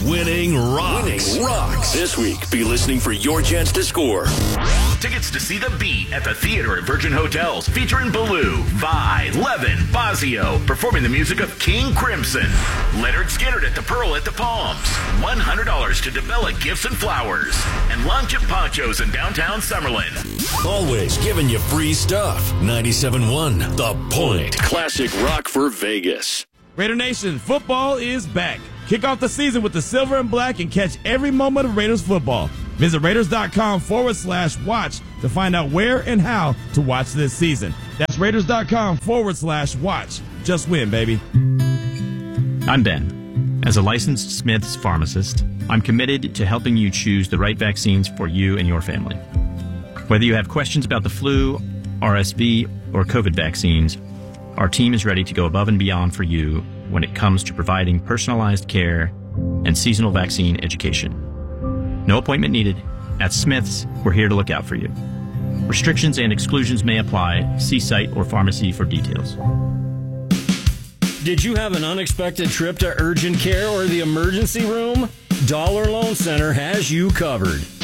Winning rocks. Winning rocks. This week, be listening for your chance to score. Tickets to see The Beat at the Theater at Virgin Hotels, featuring Baloo, Vi, Levin, Fazio, performing the music of King Crimson. Leonard Skinner at the Pearl at the Palms. $100 to develop gifts and flowers. And lunch at Ponchos in downtown Summerlin. Always giving you free stuff. 97.1 The Point. Classic rock for Vegas. Raider Nation, football is back. Kick off the season with the silver and black and catch every moment of Raiders football. Visit Raiders.com/watch to find out where and how to watch this season. That's Raiders.com/watch. Just win, baby. I'm Ben. As a licensed Smith's pharmacist, I'm committed to helping you choose the right vaccines for you and your family. Whether you have questions about the flu, RSV, or COVID vaccines, our team is ready to go above and beyond for you when it comes to providing personalized care and seasonal vaccine education. No appointment needed. At Smith's, we're here to look out for you. Restrictions and exclusions may apply. See site or pharmacy for details. Did you have an unexpected trip to urgent care or the emergency room? Dollar Loan Center has you covered.